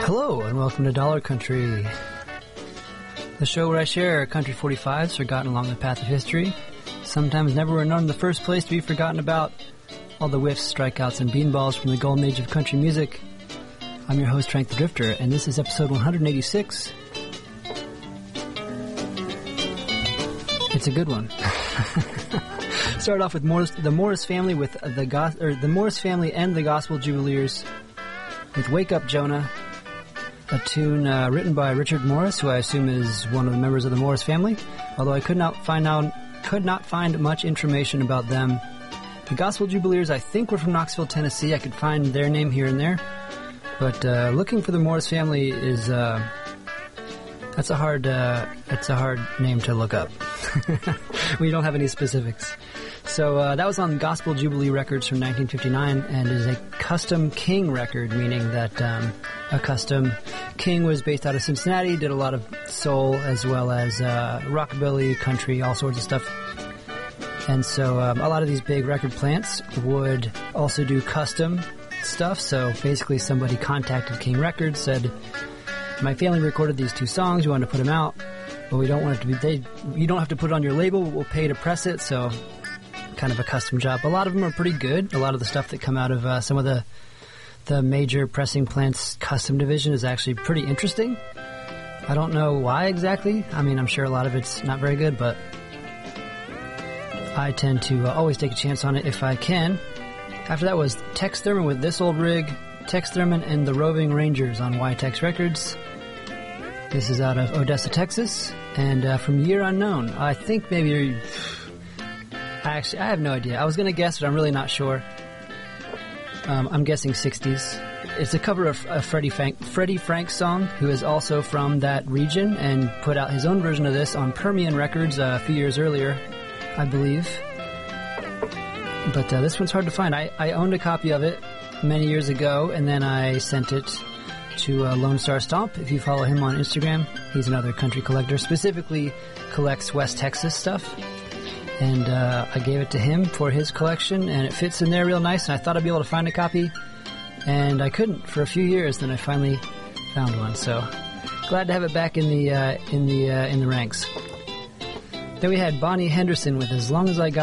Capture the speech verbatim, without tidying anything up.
Hello, and welcome to Dollar Country, the show where I share country forty-fives forgotten along the path of history, sometimes never were known in the first place to be forgotten about, all the whiffs, strikeouts, and beanballs from the golden age of country music. I'm your host, Trank the Drifter, and this is episode one eighty-six. It's a good one. Start off with Morris, the Morris family with the go- or the Morris family and the Gospel Jubileers with "Wake Up Jonah," a tune uh, written by Richard Morris, who I assume is one of the members of the Morris family. Although I could not find out, could not find much information about them. The Gospel Jubileers, I think, were from Knoxville, Tennessee. I could find their name here and there, but uh, looking for the Morris family is uh, that's a hard uh, that's a hard name to look up. We don't have any specifics. So uh, that was on Gospel Jubilee Records from nineteen fifty-nine, and is a custom King record, meaning that um, a custom King was based out of Cincinnati, did a lot of soul as well as uh, rockabilly, country, all sorts of stuff. And so um, a lot of these big record plants would also do custom stuff. So basically somebody contacted King Records, said, "My family recorded these two songs, we want to put them out, but we don't want it to be, they, you don't have to put it on your label, we'll pay to press it." So kind of a custom job. A lot of them are pretty good. A lot of the stuff that come out of uh, some of the the major pressing plants custom division is actually pretty interesting. I don't know why exactly. I mean, I'm sure a lot of it's not very good, but I tend to uh, always take a chance on it if I can. After that was Tex Thurman with "This Old Rig," Tex Thurman and the Roving Rangers on Y Tex Records. This is out of Odessa, Texas, and uh, from Year Unknown. I think maybe... I actually, I have no idea. I was going to guess, but I'm really not sure. Um, I'm guessing sixties. It's a cover of a Freddie, Frank, Freddie Frank song, who is also from that region, and put out his own version of this on Permian Records uh, a few years earlier, I believe. But uh, this one's hard to find. I, I owned a copy of it many years ago, and then I sent it to uh, Lone Star Stomp. If you follow him on Instagram, he's another country collector, specifically collects West Texas stuff. And uh, I gave it to him for his collection, and it fits in there real nice, and I thought I'd be able to find a copy, and I couldn't for a few years. Then I finally found one, so glad to have it back in the uh, in the uh, in the ranks. Then we had Bonnie Henderson with "As Long as I Got